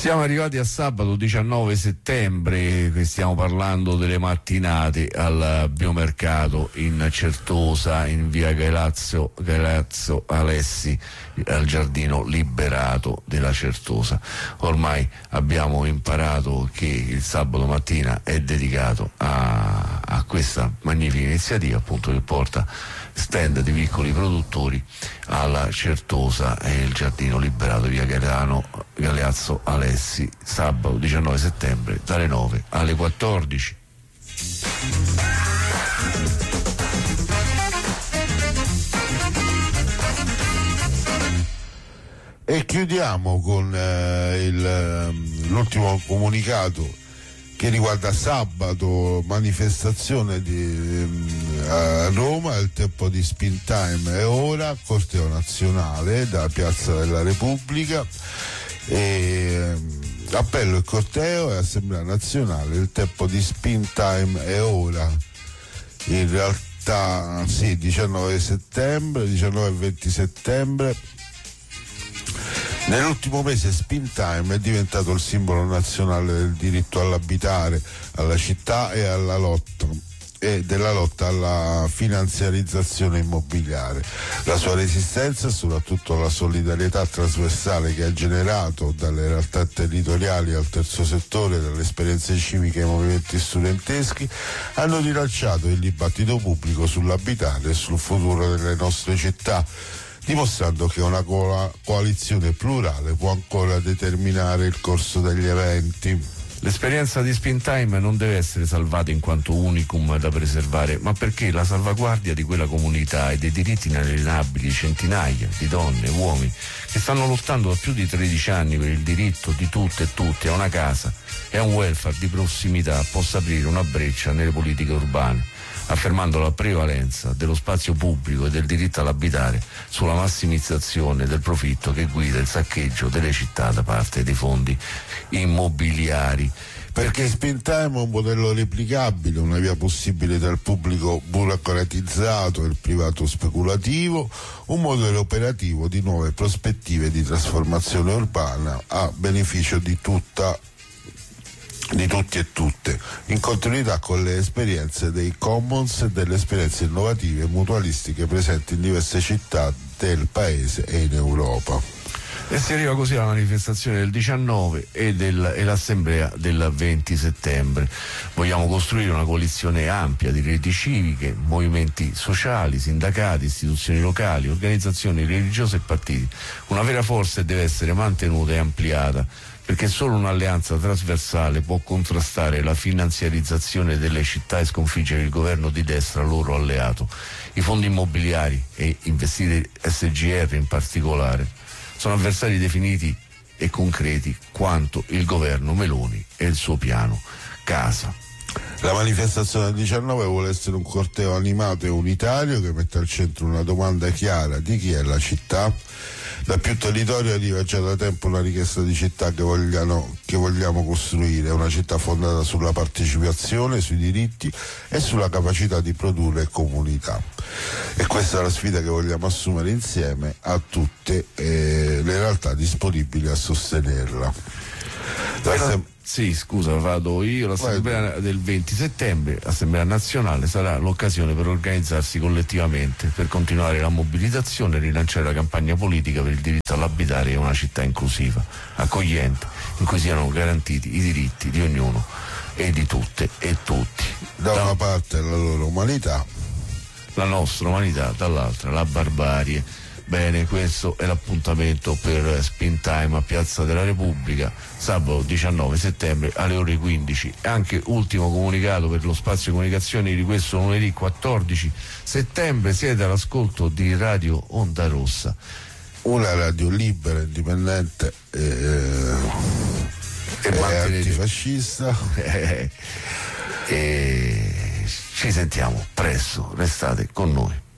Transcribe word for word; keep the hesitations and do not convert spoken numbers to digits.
Siamo arrivati a sabato diciannove settembre, stiamo parlando delle mattinate al biomercato in Certosa, in via Galeazzo, Galeazzo Alessi, al giardino liberato della Certosa. Ormai abbiamo imparato che il sabato mattina è dedicato a, a questa magnifica iniziativa, appunto, che porta stand di piccoli produttori alla Certosa e il giardino liberato via Galeano, Galeazzo Alessi, sabato diciannove settembre dalle nove alle quattordici. E chiudiamo con eh, il, l'ultimo comunicato che riguarda sabato, manifestazione di, a Roma, il tempo di Spin Time è ora, corteo nazionale da Piazza della Repubblica, e, appello il corteo e Assemblea nazionale, il tempo di Spin Time è ora. In realtà sì, diciannove settembre, diciannove e venti settembre. Nell'ultimo mese Spin Time è diventato il simbolo nazionale del diritto all'abitare, alla città e alla lotta e della lotta alla finanziarizzazione immobiliare. La sua resistenza e soprattutto la solidarietà trasversale che ha generato dalle realtà territoriali al terzo settore, dalle esperienze civiche ai movimenti studenteschi, hanno rilanciato il dibattito pubblico sull'abitare e sul futuro delle nostre città, dimostrando che una co- coalizione plurale può ancora determinare il corso degli eventi. L'esperienza di Spin Time non deve essere salvata in quanto unicum da preservare, ma perché la salvaguardia di quella comunità e dei diritti inalienabili di centinaia di donne e uomini che stanno lottando da più di tredici anni per il diritto di tutte e tutti a una casa e a un welfare di prossimità possa aprire una breccia nelle politiche urbane, affermando la prevalenza dello spazio pubblico e del diritto all'abitare sulla massimizzazione del profitto che guida il saccheggio delle città da parte dei fondi immobiliari. Perché Spin Time è un modello replicabile, una via possibile tra il pubblico burocratizzato e il privato speculativo, un modello operativo di nuove prospettive di trasformazione urbana a beneficio di tutta di tutti e tutte, in continuità con le esperienze dei commons e delle esperienze innovative e mutualistiche presenti in diverse città del paese e in Europa. E si arriva così alla manifestazione del diciannove e, del, e l'assemblea del venti settembre. Vogliamo costruire una coalizione ampia di reti civiche, movimenti sociali, sindacati, istituzioni locali, organizzazioni religiose e partiti. Una vera forza deve essere mantenuta e ampliata, perché solo un'alleanza trasversale può contrastare la finanziarizzazione delle città e sconfiggere il governo di destra loro alleato. I fondi immobiliari e investire S G R in particolare sono avversari definiti e concreti quanto il governo Meloni e il suo piano casa. La manifestazione del diciannove vuole essere un corteo animato e unitario che mette al centro una domanda chiara di chi è la città. Da più territori arriva già da tempo una richiesta di città che vogliano, che vogliamo costruire, una città fondata sulla partecipazione, sui diritti e sulla capacità di produrre comunità. E questa è la sfida che vogliamo assumere insieme a tutte eh, le realtà disponibili a sostenerla. Sem- sì, scusa, vado io. L'assemblea del venti settembre, l'assemblea nazionale, sarà l'occasione per organizzarsi collettivamente, per continuare la mobilitazione e rilanciare la campagna politica per il diritto all'abitare e una città inclusiva, accogliente, in cui siano garantiti i diritti di ognuno e di tutte e tutti. Da una parte la loro umanità, la nostra umanità, dall'altra la barbarie. Bene, questo è l'appuntamento per Spin Time a Piazza della Repubblica, sabato diciannove settembre alle ore quindici. E anche ultimo comunicato per lo spazio comunicazioni di questo lunedì quattordici settembre, siete all'ascolto di Radio Onda Rossa, una radio libera, indipendente eh, e, e antifascista. E ci sentiamo presto, restate con noi.